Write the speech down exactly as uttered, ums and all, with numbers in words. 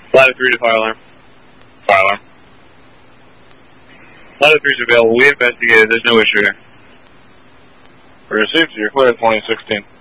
Ladder three to fire alarm. Fire alarm. Ladder three is available. We investigated. There's no issue here. We received. You're clear at twenty sixteen.